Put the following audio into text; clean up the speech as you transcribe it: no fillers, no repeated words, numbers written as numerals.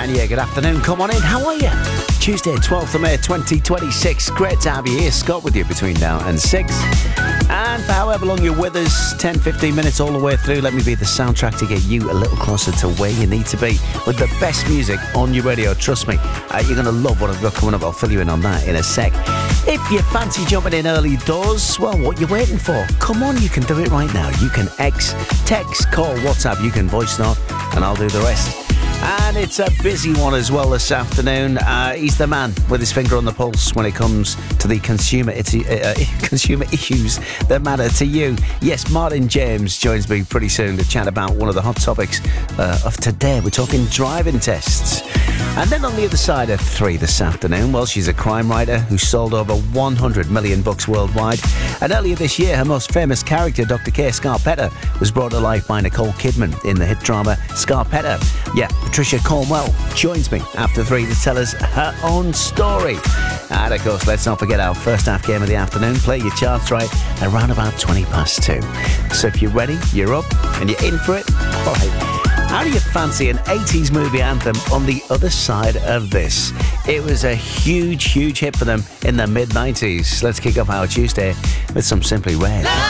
And yeah, good afternoon. Come on in. How are you? Tuesday, 12th of May, 2026. Great to have you here. Scott with you between now and 6. And for however long you're with us, 10, 15 minutes all the way through, let me be the soundtrack to get you a little closer to where you need to be with the best music on your radio. Trust me, you're going to love what I've got coming up. I'll fill you in on that in a sec. If you fancy jumping in early doors, well, what you waiting for? Come on, you can do it right now. You can text, call, WhatsApp, you can voice note, and I'll do the rest. And it's a busy one as well this afternoon. He's the man with his finger on the pulse when it comes to the consumer issues that matter to you. Yes, Martin James joins me pretty soon to chat about one of the hot topics of today. We're talking driving tests. And then on the other side of 3 this afternoon, well, she's a crime writer who sold over 100 million books worldwide. And earlier this year, her most famous character, Dr. K. Scarpetta, was brought to life by Nicole Kidman in the hit drama Scarpetta. Yeah, Patricia Cornwell joins me after 3 to tell us her own story. And of course, let's not forget our first half game of the afternoon. Play your charts right around about 20 past 2. So if you're ready, you're up, and you're in for it, all right. How do you fancy an 80s movie anthem on the other side of this? It was a huge, huge hit for them in the mid-90s. Let's kick off our Tuesday with some Simply Red.